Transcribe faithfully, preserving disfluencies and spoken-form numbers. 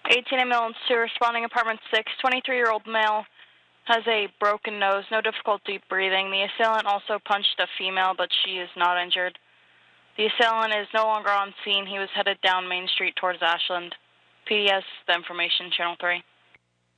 eighteen ambulance two responding apartment six, twenty-three-year-old male has a broken nose, no difficulty breathing. The assailant also punched a female, but she is not injured. The assailant is no longer on scene. He was headed down Main Street towards Ashland. P D S, the information, Channel three.